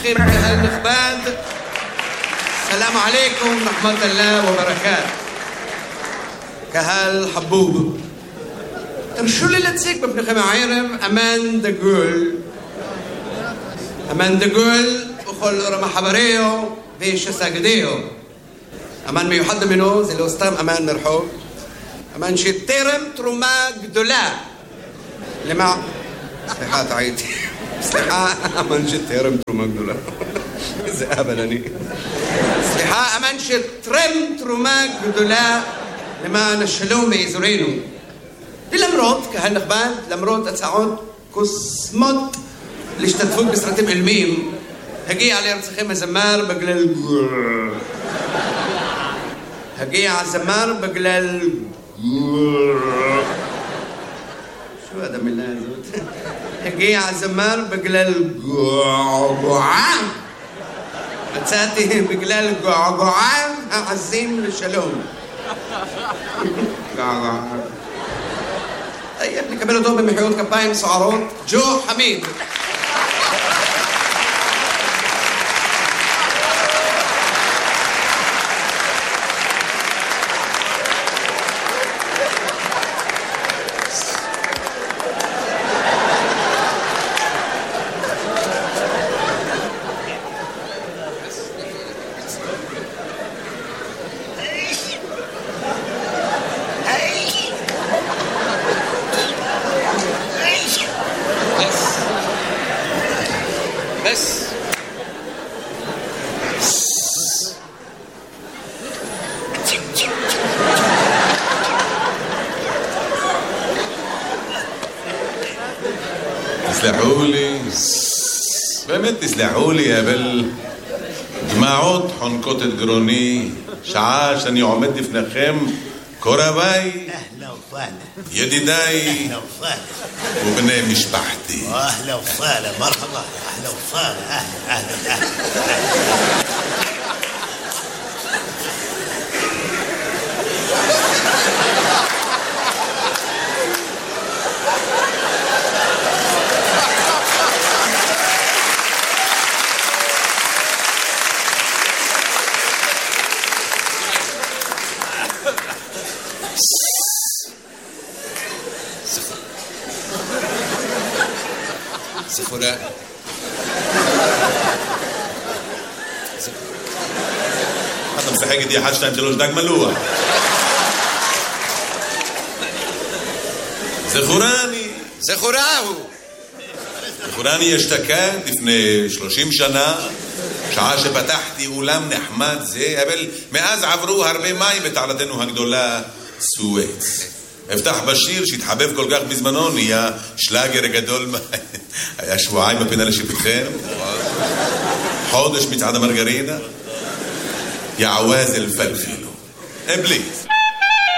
أخي قهال نخباد السلام عليكم ورحمة الله وبركاته. قهال حبوب ترشو لي لتسيك بابن خيمة عيرم أمان دقول وخل رمى حبريو بيش ساقديو أمان ميوحد منه زي الوسطام أمان مرحوب أمان شي تيرم تروما قدولا لما سلحات عيدي سلحة أمان شي تيرم تروما قدولا زي أبناني سلحة أمان شي ترم تروما قدولا لما نشلوم بيزورينو دي لمروت كهالنخبان لمروت أتساعود كسموت اللي اشتتفوك بسرتين علميم هجي على رسخيمة زمار بقلال هجي على زمار بقلال شو هذا من الله هجي على زمار بقلال قعقعان بتساتي بقلال قعقعان عزيم للشلوم قعقعان طيب نكملوا دوب بمحيوط كباين سعرات جو حميد بس تسلحوا لي באמת תסלחו לי, אבל דמעות חונקות את גרוני שעה שאני עומד לפניכם קורביי, ידידיי ובני משפחתי. أهلا وسهلا مرحبا أهلا وسهلا أهلا سخوراء אתה משחק איתי 1, 2, 3 דג מלוח. זכורני אשתקד לפני 30 שנה, שעה שפתחתי אולם נחמד זה, אבל מאז עברו הרבה מים בתעלתנו הגדולה סואץ. הבטח בשיר שהתחבב כל כך בזמנו, נהיה שלאגר גדול. היה שבועיים בפינה לשיפתכם, חודש מצעד המרגרינה, יעווז אלפלפילו. בליז